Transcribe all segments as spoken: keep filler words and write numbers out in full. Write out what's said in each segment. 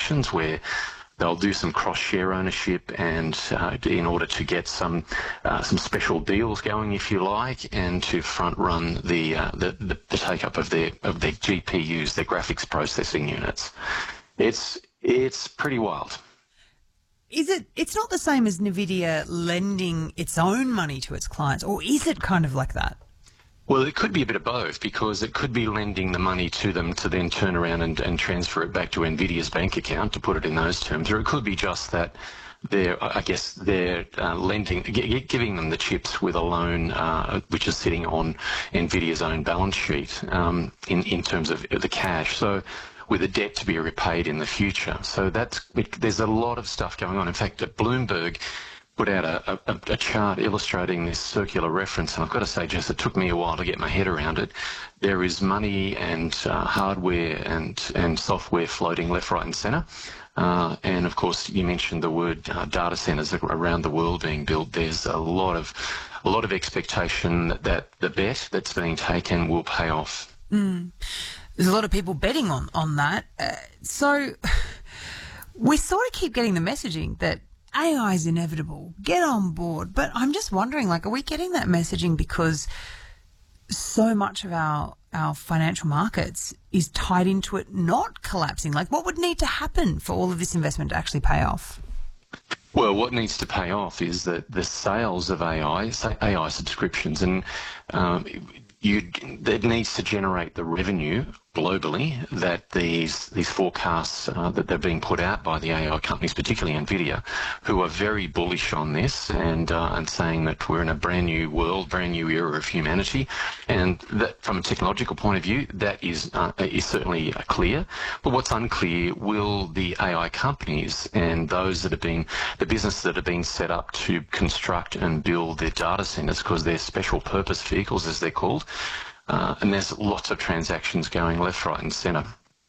transactions where they'll do some cross-share ownership and uh, in order to get some uh, some special deals going, if you like, and to front-run the, uh, the the the take-up of their of their G P Us, their graphics processing units. It's it's pretty wild. Is it? It's not the same as NVIDIA lending its own money to its clients, or is it kind of like that? Well, it could be a bit of both, because it could be lending the money to them to then turn around and, and transfer it back to NVIDIA's bank account, to put it in those terms. Or it could be just that they're, I guess, they're uh, lending, g- giving them the chips with a loan uh, which is sitting on NVIDIA's own balance sheet um, in, in terms of the cash. So with a debt to be repaid in the future. So that's, it, there's a lot of stuff going on. In fact, at Bloomberg put out a, a, a chart illustrating this circular reference, and I've got to say, Jess, it took me a while to get my head around it. There is money and uh, hardware and, and software floating left, right and centre. Uh, and, of course, you mentioned the word uh, data centres around the world being built. There's a lot of a lot of expectation that, that the bet that's being taken will pay off. Mm. There's a lot of people betting on, on that. Uh, so we sort of keep getting the messaging that A I is inevitable, get on board. But I'm just wondering, like, are we getting that messaging because so much of our, our financial markets is tied into it not collapsing? Like, what would need to happen for all of this investment to actually pay off? Well, what needs to pay off is that the sales of A I, say A I subscriptions, and um, you, that needs to generate the revenue globally that these these forecasts uh, that they're being put out by the A I companies, particularly NVIDIA, who are very bullish on this and uh, and saying that we're in a brand new world, brand new era of humanity, and that from a technological point of view, that is uh, is certainly uh, clear. But what's unclear, will the A I companies and those that have been the businesses that have been set up to construct and build their data centers, because they're special purpose vehicles as they're called. Uh, and there's lots of transactions going left, right and centre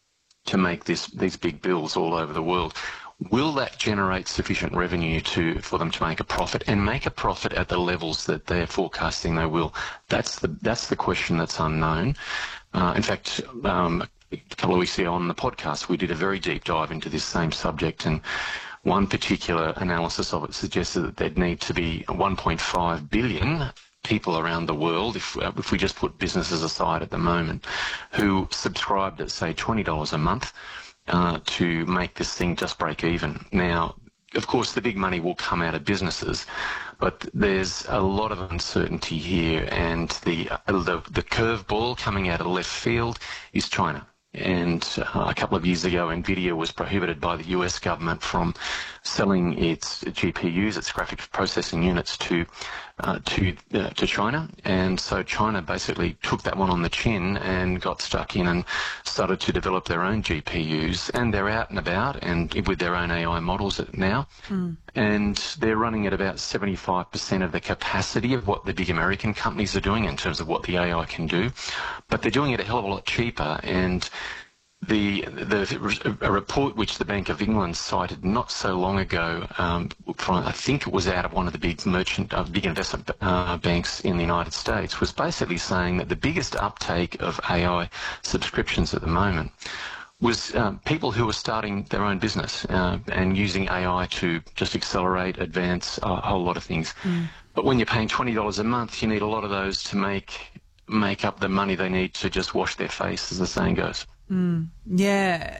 to make this, these big bills all over the world. Will that generate sufficient revenue to for them to make a profit, and make a profit at the levels that they're forecasting they will? That's the that's the question that's unknown. Uh, in fact, um, a couple of weeks ago on the podcast, we did a very deep dive into this same subject, and one particular analysis of it suggested that there'd need to be one point five billion people around the world, if if we just put businesses aside at the moment, who subscribed at, say, twenty dollars a month uh, to make this thing just break even. Now, of course, the big money will come out of businesses, but there's a lot of uncertainty here, and the uh, the, the curveball coming out of left field is China. And uh, a couple of years ago, NVIDIA was prohibited by the U S government from selling its G P Us, its graphics processing units, to uh, to uh, to China. And so China basically took that one on the chin and got stuck in and started to develop their own G P Us. And they're out and about and with their own A I models now. Mm. And they're running at about seventy-five percent of the capacity of what the big American companies are doing in terms of what the A I can do. But they're doing it a hell of a lot cheaper. And The, the a report which the Bank of England cited not so long ago, um, from, I think it was out of one of the big merchant, uh, big investment uh, banks in the United States, was basically saying that the biggest uptake of A I subscriptions at the moment was um, people who were starting their own business uh, and using A I to just accelerate, advance a whole lot of things. Mm. But when you're paying twenty dollars a month, you need a lot of those to make make up the money they need to just wash their face, as the saying goes. Mm, yeah.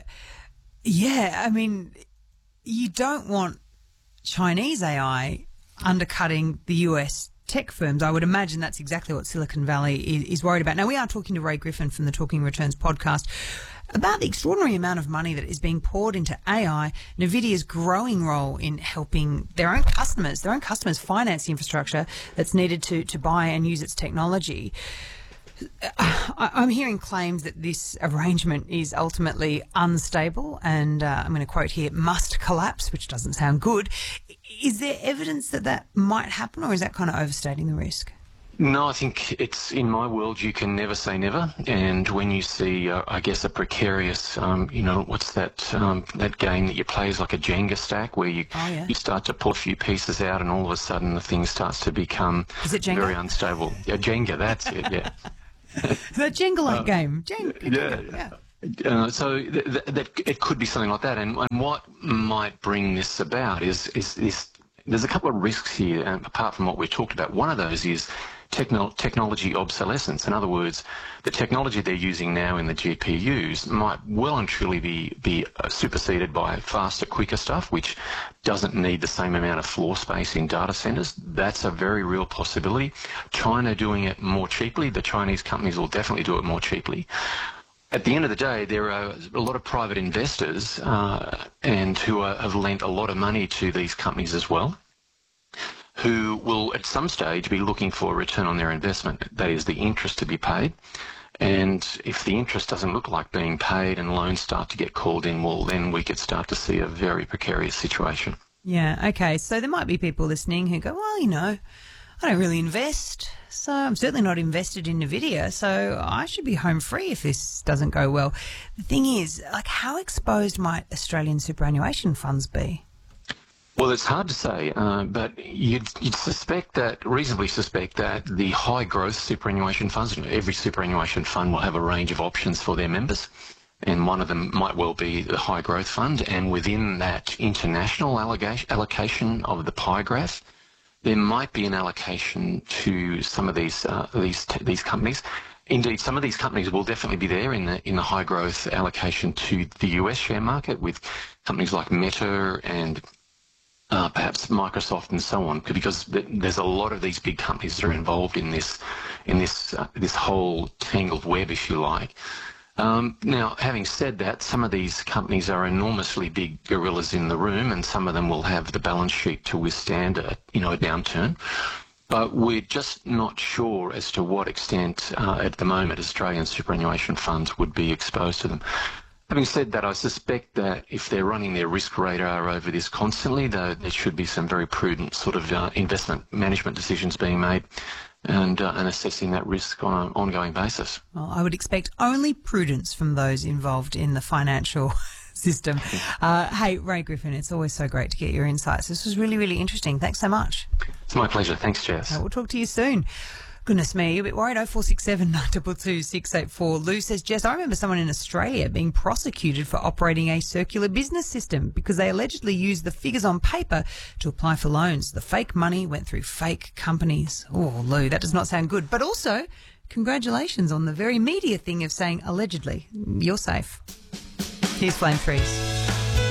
Yeah, I mean, you don't want Chinese A I undercutting the U S tech firms. I would imagine that's exactly what Silicon Valley is, is worried about. Now, we are talking to Ray Griffin from the Talking Returns podcast about the extraordinary amount of money that is being poured into A I, NVIDIA's growing role in helping their own customers, their own customers finance the infrastructure that's needed to, to buy and use its technology. I'm hearing claims that this arrangement is ultimately unstable and, uh, I'm going to quote here, must collapse, which doesn't sound good. Is there evidence that that might happen, or is that kind of overstating the risk? No, I think it's, in my world, you can never say never. And when you see, uh, I guess, a precarious, um, you know, what's that um, that game that you play is like a Jenga stack, where you oh, yeah. you start to pull a few pieces out and all of a sudden the thing starts to become is it Jenga? Very unstable. Yeah, Jenga, that's it, yeah. The Jenga-like uh, game. Jenga, yeah, Jenga, yeah. Uh, so th- th- that it could be something like that. And, and what might bring this about is, is, is there's a couple of risks here, um, apart from what we've talked about. One of those is techno- technology obsolescence. In other words, the technology they're using now in the G P Us might well and truly be, be uh, superseded by faster, quicker stuff, which doesn't need the same amount of floor space in data centres. That's a very real possibility. China doing it more cheaply, the Chinese companies will definitely do it more cheaply. At the end of the day, there are a lot of private investors uh, and who are, have lent a lot of money to these companies as well, who will at some stage be looking for a return on their investment. That is, the interest to be paid. And if the interest doesn't look like being paid and loans start to get called in, well, then we could start to see a very precarious situation. Yeah, okay. So there might be people listening who go, well, you know, I don't really invest, so I'm certainly not invested in Nvidia, so I should be home free if this doesn't go well. The thing is, like, how exposed might Australian superannuation funds be? Well, it's hard to say, uh, but you'd, you'd suspect that, reasonably suspect that the high growth superannuation funds, you know, every superannuation fund will have a range of options for their members, and one of them might well be the high growth fund, and within that international allocation, allocation of the pie graph, there might be an allocation to some of these uh, these these companies. Indeed, some of these companies will definitely be there in the in the high growth allocation to the U S share market, with companies like Meta and uh, perhaps Microsoft and so on, because there's a lot of these big companies that are involved in this in this uh, this whole tangled web, if you like. Um, now, having said that, some of these companies are enormously big gorillas in the room, and some of them will have the balance sheet to withstand a, you know, a downturn. But we're just not sure as to what extent, uh, at the moment, Australian superannuation funds would be exposed to them. Having said that, I suspect that if they're running their risk radar over this constantly, though, there should be some very prudent sort of uh, investment management decisions being made, and, uh, and assessing that risk on an ongoing basis. Well, I would expect only prudence from those involved in the financial system. Uh, hey, Ray Griffin, it's always so great to get your insights. This was really, really interesting. Thanks so much. It's my pleasure. Thanks, Jess. Uh, we'll talk to you soon. Goodness me, you're a bit worried. oh four six seven, nine two two, six eight four. Lou says, Jess, I remember someone in Australia being prosecuted for operating a circular business system because they allegedly used the figures on paper to apply for loans. The fake money went through fake companies. Oh, Lou, that does not sound good. But also, congratulations on the very media thing of saying allegedly. You're safe. Here's Flame Trees.